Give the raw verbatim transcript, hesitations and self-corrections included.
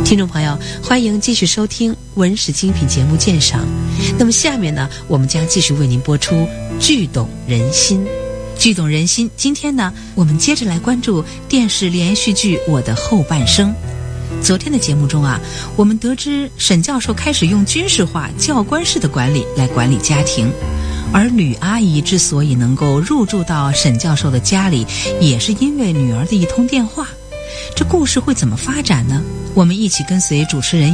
听众朋友，欢迎继续收听文史精品节目鉴赏。那么下面呢，我们将继续为您播出剧懂人心。剧懂人心，今天呢，我们接着来关注电视连续剧《我的后半生》。昨天的节目中啊，我们得知沈教授开始用军事化教官式的管理来管理家庭，而吕阿姨之所以能够入住到沈教授的家里，也是因为女儿的一通电话。这故事会怎么发展呢？我们一起跟随主持人